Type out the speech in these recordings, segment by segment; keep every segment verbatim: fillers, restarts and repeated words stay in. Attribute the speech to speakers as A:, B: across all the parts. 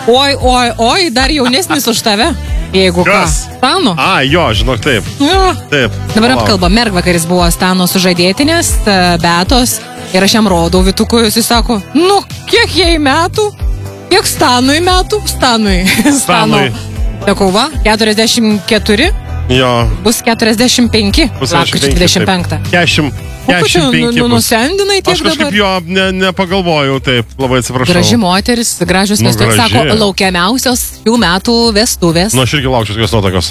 A: Oi, oi, oi, dar jaunesnis už tave. Jeigu
B: Kas?
A: ką. Stano?
B: A, jo, žinok, taip.
A: Ja.
B: Taip.
A: Dabar
B: Palauk.
A: apkalba, mergvakaris buvo Stano sužadėtinės, Beatos, ir aš jam rodau Vituku, jis sako, nu, kiek jai metų? Kiek Stanui metų? Stanui.
B: Stanui.
A: Sakau, va, keturiasdešimt keturi,
B: Jo.
A: bus keturiasdešimt penki,
B: Bus
A: lapkričio dvidešimt penktą.
B: Kešim.
A: O ko čia nu, nu, nusendinai tiek
B: Aš kažkaip
A: dabar?
B: jo ne, nepagalvojau, taip, labai atsiprašau.
A: Graži moteris, gražios
B: Nu,
A: vestuvės,
B: graži.
A: sako, laukiamiausios šių metų vestuvės.
B: Nu, aš irgi laukčiau tokios nuotakos.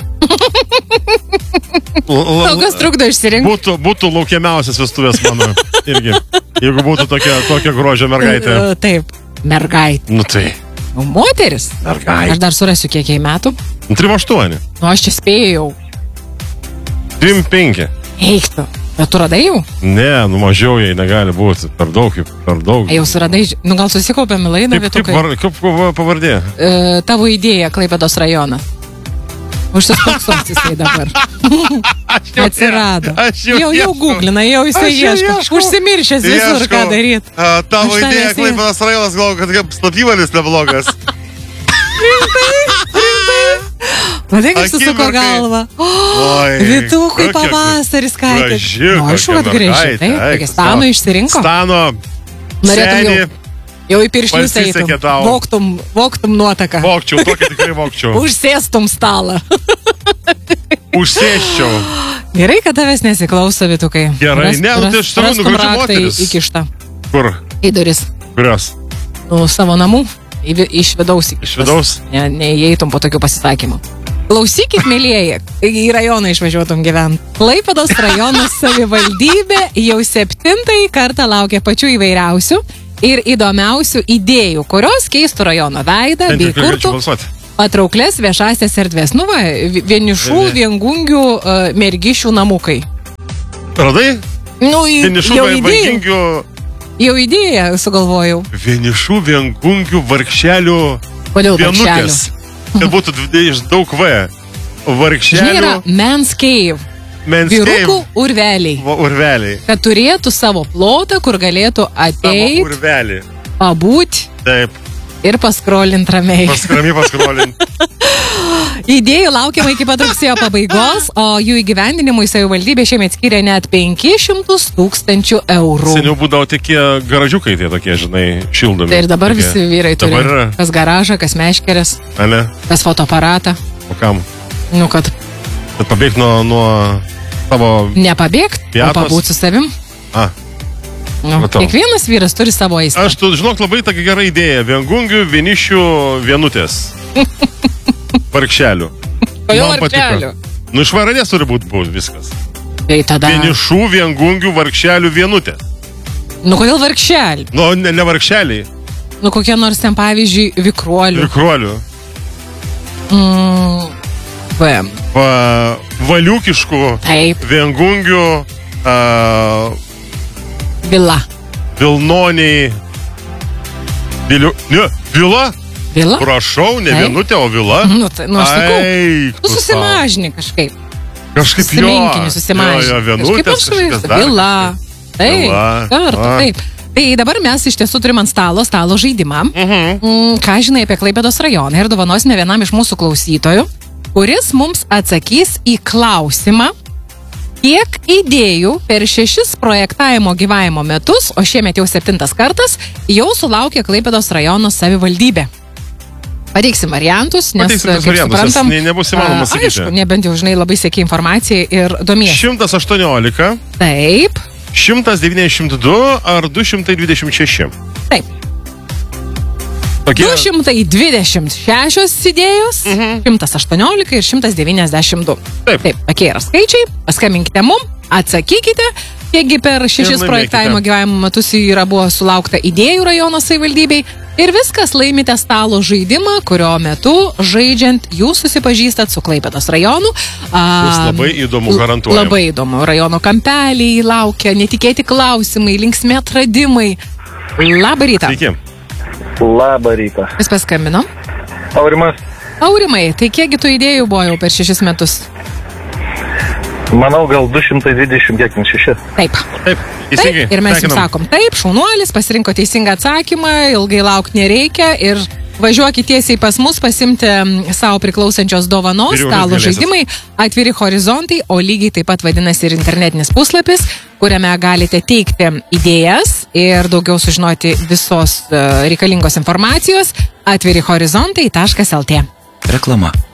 A: Tau kas trukdo išsirinkti?
B: Būtų, būtų laukiamiausias vestuvės mano irgi. Jeigu būtų tokia, tokia grožio mergaitė.
A: Taip, mergaitė.
B: Nu tai.
A: Nu, moteris.
B: Mergaitė.
A: Aš dar surasiu, kiek jai metų.
B: Trim aštuoni.
A: Nu, aš čia spėjau.
B: Trim penki.
A: Eiktų. Bet tu radai jau?
B: Ne, nu mažiau jai negali būti. Per daug, per daug.
A: Jau suradai, nu gal susikaupėm į laidą,
B: Kaip, kaip,
A: Vitukai.
B: var, kaip va- pavardė?
A: E, tavo idėja, Klaipėdos rajonas. Užsispoksos jisai dabar. Atsirado.
B: Aš jau
A: Jau, jau
B: ieškau.
A: googlina, jau jisai
B: Aš jau
A: ieško.
B: ieškau.
A: Užsimiršęs visur,
B: Ieškau.
A: ką daryti.
B: A, tavo
A: Aš tą
B: idėja,
A: nesi-
B: Klaipėdos rajonas, galvoju, kad kaip slapyvalis neblogas.
A: Matai, kaip susuko
B: Akimirkai.
A: galvą.
B: Oi,
A: Vitukui
B: kokia
A: pavasaris ką tik.
B: graži,
A: Nu, aišku,
B: kokia
A: kad graži.
B: mergaitė,
A: Taip,
B: eik,
A: taigi Stano
B: Stano.
A: išsirinko.
B: Stano,
A: Norėtum
B: seni,
A: jau, jau į piršlius
B: pasisekė
A: eitum.
B: tau.
A: Voktum, voktum nuotaką.
B: vokčiau, tokia tikrai vokčiau.
A: Užsėstum stalą.
B: Užsėščiau.
A: Gerai, kad tavęs nesiklauso, Vitukai.
B: Gerai,
A: Ras-
B: ne, nu tai
A: ras-
B: aš sakau, nu,
A: rastum
B: graži
A: raktą į-
B: moteris.
A: įkištą
B: Kur?
A: į duris.
B: Kurios?
A: Nu, savo namų. Į vi- Iš vidaus įkištas.
B: Iš vidaus?
A: Ne, neįeitum po tokių pasisakymų. Klausykit, mėlyjeji, į rajoną išvažiuotum gyventi. Klaipėdos rajono savivaldybė jau septintąjį kartą laukia pačių įvairiausių ir įdomiausių idėjų, kurios keistų rajono veidą
B: Bent
A: bei
B: jau galėčiau
A: kurtų
B: balsuoti.
A: patrauklės viešasias erdvės. Nu va, vi- vienišų,
B: Vieni-
A: viengungių, uh, mergišių namukai.
B: Radai?
A: Nu, į-
B: Vienišų
A: jau
B: vai-
A: idėją,
B: vangingių,
A: jau idėją sugalvojau.
B: vienišų viengungių vargšelių
A: Kodėl vargšelių?
B: vienukės. Kad būtų dv- iš daug V.
A: Žinai, yra
B: Vargšelių,
A: men's cave, vyrukų
B: menskeim,
A: urveliai.
B: urveliai.
A: Kad turėtų savo plotą, kur galėtų
B: Savo
A: ateiti,
B: urvelį.
A: pabūti
B: Taip,
A: ir paskrolint ramiai.
B: paskrami paskrolint.
A: Idėjų laukiama iki pat rugsėjo pabaigos, o jų įgyvendinimui savivaldybė šiemet skiria net penkis šimtus tūkstančių eurų.
B: Seniau būdavo tokie garažiukai, tie tokie, žinai, šildomi.
A: Tai ir dabar
B: Tokie.
A: visi vyrai turi.
B: Dabar yra.
A: Kas garažą, kas meškeres,
B: Ale,
A: kas fotoaparatą.
B: o kam?
A: Nu, kad
B: Kad pabėgti nuo, nuo savo...
A: nepabėgt, o
B: Piatos.
A: pabūt su savim.
B: A,
A: Nu,
B: Matau.
A: kiekvienas vyras turi savo aistrą.
B: aš, tu, žinok, labai tokia gera idėja. Viengungių, vienišių, vienutės. Vargšelių.
A: Kodėl
B: Man patiko.
A: vargšelių?
B: Nu, iš varadės turi būti būt viskas.
A: Tai tada.
B: Vienišų, viengungių, vargšelių, vienutė.
A: Nu, kodėl vargšelį?
B: Nu, ne, ne vargšeliai,
A: Nu, kokie nors ten, pavyzdžiui, vikruolių.
B: vikruolių.
A: Mm, va.
B: Va, valiukiškų,
A: Taip,
B: viengungių, a,
A: vila.
B: vilnoniai. Viliu... Ne, vila?
A: Vila?
B: Prašau, ne
A: Taip.
B: vienutė, o vila.
A: Nu, tai, nu aš sakau,
B: Eik
A: tu
B: tu
A: susimažini kažkaip.
B: sau. Kažkaip jo.
A: Susimenkini, susimažini.
B: Jo, jo, vienutės,
A: Kažkaip aš
B: kažkas dar.
A: Vila. Taip,
B: Vila.
A: kartu,
B: Va.
A: taip. Tai dabar mes iš tiesų turim ant stalo stalo žaidimą.
B: Mhm.
A: Mm, ką žinai apie Klaipėdos rajoną ir dovanosime vienam iš mūsų klausytojų, kuris mums atsakys į klausimą, kiek idėjų per šešis projektavimo gyvavimo metus, o šiemet jau septintas kartas, jau sulaukė Klaipėdos rajono savivaldybė. Pateiksim variantus, nes,
B: Pateiksim tuos
A: kaip
B: variantus,
A: suprantam,
B: nes ne- nebus įmanoma
A: a,
B: sakyti.
A: Aišku, nebent jau, žinai, labai sėki informaciją ir domiesi.
B: šimtas aštuoniolika,
A: Taip,
B: šimtas devyniasdešimt du ar du šimtai dvidešimt šeši.
A: taip.
B: Tokie...
A: du šimtai dvidešimt šešios idėjos, šimtas aštuoniolika ir šimtas devyniasdešimt du.
B: Taip.
A: Taip, tokie yra skaičiai. Paskambinkite mum, atsakykite, kiekgi per šešis
B: laimėkite.
A: projektavimo gyvavimo metus yra buvo sulaukta idėjų rajono savivaldybei. Ir viskas, laimite stalo žaidimą, kurio metu žaidžiant jūs susipažįstat su Klaipėdos rajonu.
B: Bus
A: A,
B: labai įdomu, garantuoju.
A: Labai įdomu. Rajono kampeliai laukia, netikėti klausimai, linksmi atradimai. Labą rytą.
B: Sveiki.
C: Labą rytą.
A: Vis paskambino.
C: Aurimas,
A: Aurimai, tai kiekgi tų idėjų buvo jau per šešis metus?
C: manau, gal du šimtai dvidešimt šeši.
A: Taip.
B: Taip, teisingai.
A: Taip. Ir mes jums
B: Sveikinam.
A: sakom, taip, šaunuolis, pasirinko teisingą atsakymą, ilgai laukti nereikia ir važiuokit tiesiai pas mus pasimti savo priklausančios dovanos,
B: Ir jau
A: stalo
B: galėsit.
A: žaidimai, atviri horizontai, o lygiai taip pat vadinasi ir internetinis puslapis, kuriame galite teikti idėjas ir daugiau sužinoti visos e, reikalingos informacijos atviri horizontai taškas el tė.
D: Reklama.